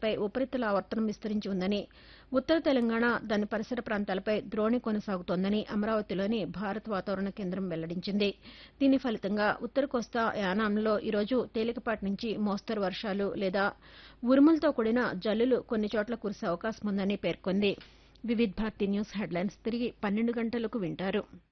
ప్రాంతాలపై ఉపరితల ఆవర్తనం విస్తరించి ఉందని, ఉత్తర తెలంగాణ, దాని పరిసర ప్రాంతాలపై ద్రోణి కొనసాగుతోందని అమరావతిలోని భారత వాతావరణ కేంద్రం వెల్లడించింది. దీని ఫలితంగా ఉత్తర కోస్తా, యానాంలలో ఈరోజు తేలికపాటి నుంచి మోస్తరు వర్షాలు లేదా ఉరుములతో కూడిన జల్లులు కొన్ని చోట్ల కురిసే అవకాశం ఉందని పేర్కొంది. వివిధ్ భారతి న్యూస్ హెడ్లైన్స్ తిరిగి 12 గంటలకు వింటారు.